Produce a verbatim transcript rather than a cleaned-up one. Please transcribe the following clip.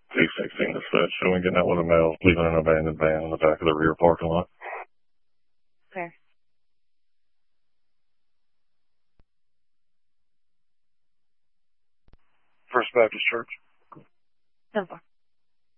T sixteen dispatch, showing getting out with a male, leaving an abandoned van in the back of the rear parking lot. Fair. First Baptist Church. ten four.